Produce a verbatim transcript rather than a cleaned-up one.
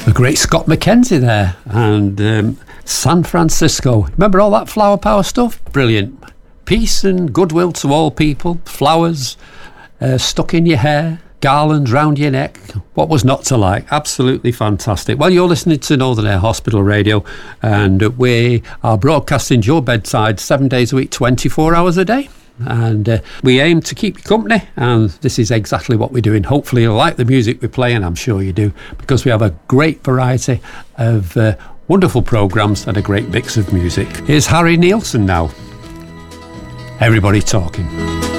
The great Scott McKenzie there, and um, San Francisco. Remember all that flower power stuff? Brilliant. Peace and goodwill to all people, flowers uh, stuck in your hair, garlands round your neck. What was not to like? Absolutely fantastic. Well, you're listening to Northern Air Hospital Radio, and we are broadcasting to your bedside seven days a week, twenty-four hours a day. And uh, we aim to keep you company, and this is exactly what we're doing. Hopefully you'll like the music we play, and I'm sure you do, because we have a great variety of uh, wonderful programmes and a great mix of music. Here's Harry Nilsson now. Everybody Talking.